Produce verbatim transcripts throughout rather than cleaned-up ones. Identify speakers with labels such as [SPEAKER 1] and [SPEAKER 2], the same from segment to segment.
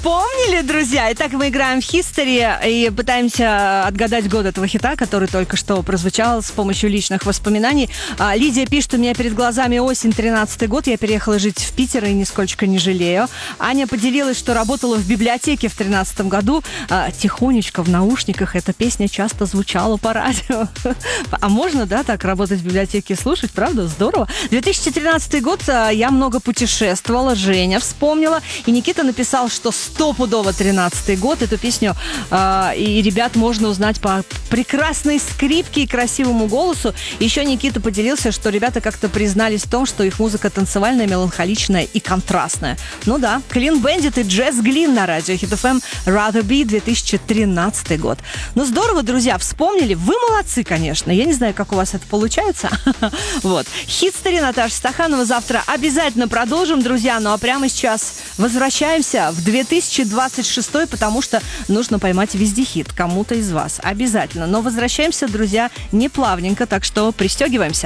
[SPEAKER 1] Вспомнили, друзья? Итак, мы играем в History и пытаемся отгадать год этого хита, который только что прозвучал с помощью личных воспоминаний. А, Лидия пишет, у меня перед глазами осень, тринадцатый год, я переехала жить в Питер и нисколько не жалею. Аня поделилась, что работала в библиотеке в тринадцатом году. А, тихонечко в наушниках эта песня часто звучала по радио. А можно, да, так работать в библиотеке и слушать, правда? Здорово. две тысячи тринадцатый год, я много путешествовала, Женя вспомнила, и Никита написал, что стопудово тринадцатый год. Эту песню э, и ребят можно узнать по прекрасной скрипке и красивому голосу. Еще Никита поделился, что ребята как-то признались в том, что их музыка танцевальная, меланхоличная и контрастная. Ну да, Clean Bandit и Jazz Glynn на радио Hit эф эм, Rather Be, две тысячи тринадцатый год. Ну здорово, друзья, вспомнили. Вы молодцы, конечно. Я не знаю, как у вас это получается. Вот. History, Наташа Стаханова. Завтра обязательно продолжим, друзья. Ну а прямо сейчас возвращаемся в две тысячи двадцать шестой, потому что нужно поймать везде хит кому-то из вас. Обязательно. Но возвращаемся, друзья, не плавненько, так что пристегиваемся.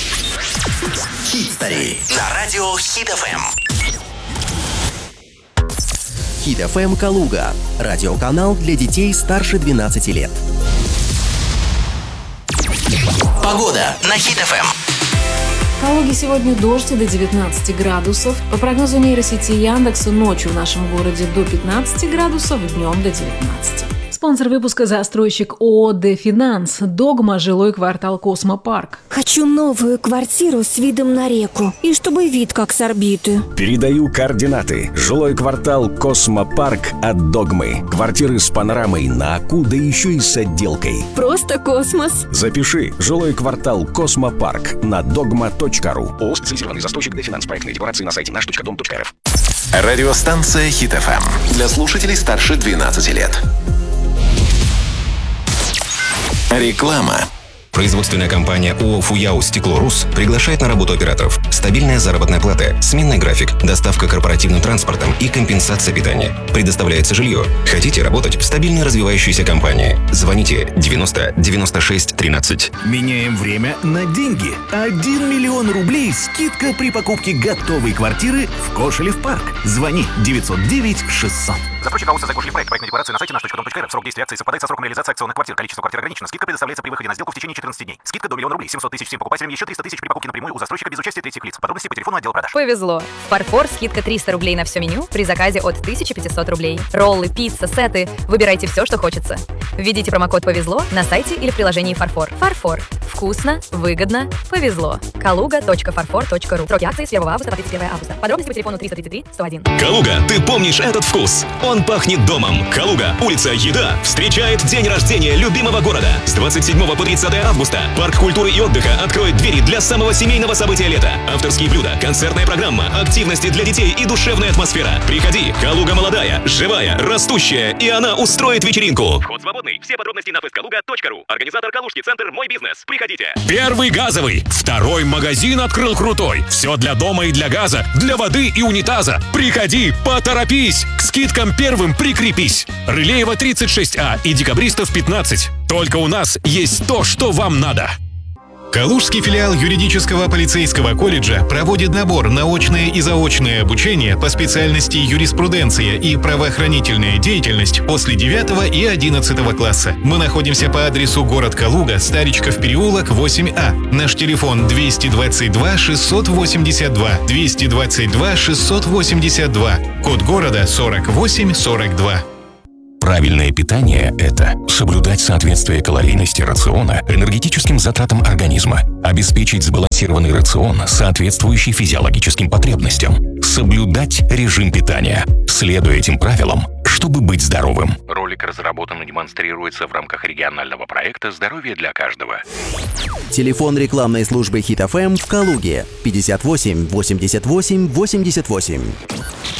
[SPEAKER 2] History на радио Hit эф эм.
[SPEAKER 3] Hit эф эм Калуга. Радиоканал для детей старше двенадцати лет.
[SPEAKER 2] Погода на Hit эф эм.
[SPEAKER 4] В Калуге сегодня дождь до девятнадцати градусов. По прогнозу нейросети Яндекса, ночью в нашем городе до пятнадцати градусов, днем до девятнадцати. Спонсор выпуска — застройщик ООО «Дефинанс». Догма, жилой квартал «Космопарк».
[SPEAKER 5] Хочу новую квартиру с видом на реку. И чтобы вид как с орбиты.
[SPEAKER 6] Передаю координаты. Жилой квартал «Космопарк» от Догмы. Квартиры с панорамой на Аку, да еще и с отделкой.
[SPEAKER 5] Просто космос.
[SPEAKER 6] Запиши. Жилой квартал «Космопарк» на догма точка ру. ООО «Специализированный застройщик Дефинанс». Проектные декларации на сайте наш точка дом точка эр эф.
[SPEAKER 2] Радиостанция Hit эф эм для слушателей старше двенадцати лет. Реклама.
[SPEAKER 7] Производственная компания ООО «Фуяу Стекло-Рус» приглашает на работу операторов. Стабильная заработная плата, сменный график, доставка корпоративным транспортом и компенсация питания. Предоставляется жилье. Хотите работать в стабильной развивающейся компании? Звоните девяносто девяносто шесть тринадцать.
[SPEAKER 8] Меняем время на деньги. Один миллион рублей скидка при покупке готовой квартиры в Кошелев парк. Звони девятьсот девять шестьсот.
[SPEAKER 9] Застройщик АО «Создай Кошелев проект». Проектные декларации на сайте наш точка дом точка эр эф. Срок действия акции совпадает со сроком реализации акционных квартир. Количество квартир ограничено. Скидка предоставляется при выходе на сделку в течение четырнадцати дней. Скидка до миллиона рублей. семьсот тысяч всем покупателям, еще триста тысяч при покупке напрямую у застройщика без участия третьих лиц. Подробности по телефону отдела продаж.
[SPEAKER 10] Повезло. В Фарфор скидка триста рублей на все меню при заказе от тысяча пятьсот рублей. Роллы, пицца, сеты. Выбирайте все, что хочется. Введите промокод «Повезло» на сайте или в приложении Фарфор. Фарфор. Вкусно, выгодно, повезло. калуга точка фарфор точка ру. Сроки акции с первого августа по тридцать первое августа. Подробности по телефону триста тридцать три сто один.
[SPEAKER 11] Калуга, ты помнишь этот вкус? Он пахнет домом. Калуга, улица Еда, встречает день рождения любимого города. С двадцать седьмого по тридцатое августа парк культуры и отдыха откроет двери для самого семейного события лета. Авторские блюда, концертная программа, активности для детей и душевная атмосфера. Приходи, Калуга молодая, живая, растущая, и она устроит вечеринку.
[SPEAKER 9] Вход свободный. Все подробности на фест калуга точка ру. Организатор Калужский центр «Мой бизнес». Приходите.
[SPEAKER 11] Первый газовый. Второй магазин открыл крутой. Все для дома и для газа, для воды и унитаза. Приходи, поторопись. К скидкам первым прикрепись. Рылеева тридцать шесть А и Декабристов пятнадцать. Только у нас есть то, что вам надо.
[SPEAKER 12] Калужский филиал юридического полицейского колледжа проводит набор на очное и заочное обучение по специальности юриспруденция и правоохранительная деятельность после девятого и одиннадцатого класса. Мы находимся по адресу город Калуга, Старичков переулок, восемь А. Наш телефон двести двадцать два шестьсот восемьдесят два, двести двадцать два шестьсот восемьдесят два, код города сорок восемь сорок два.
[SPEAKER 6] Правильное питание – это соблюдать соответствие калорийности рациона энергетическим затратам организма, обеспечить сбалансированный рацион, соответствующий физиологическим потребностям, соблюдать режим питания, следуя этим правилам, чтобы быть здоровым.
[SPEAKER 13] Ролик разработан и демонстрируется в рамках регионального проекта «Здоровье для каждого».
[SPEAKER 3] Телефон рекламной службы Hit эф эм в Калуге пятьдесят восемь восемьдесят восемь восемьдесят восемь.